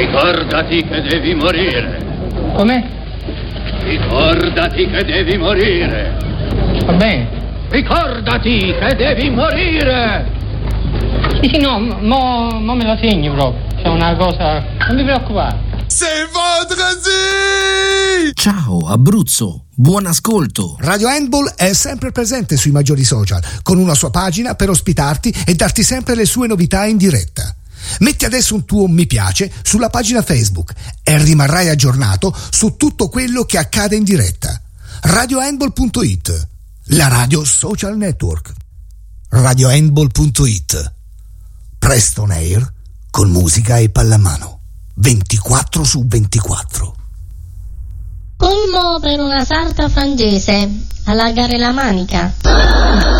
Ricordati che devi morire. Come? Ricordati che devi morire. Va bene. Ricordati che devi morire. Sì, no, mo me la segno proprio. C'è una cosa... Non mi preoccupare. C'est vendredi! Ciao Abruzzo, buon ascolto. Radio Handball è sempre presente sui maggiori social, con una sua pagina per ospitarti e darti sempre le sue novità in diretta. Metti adesso un tuo mi piace sulla pagina Facebook e rimarrai aggiornato su tutto quello che accade in diretta. RadioHandball.it, la radio social network. RadioHandball.it, presto on air con musica e pallamano 24/24. Colmo per una sarta frangese, allargare la manica.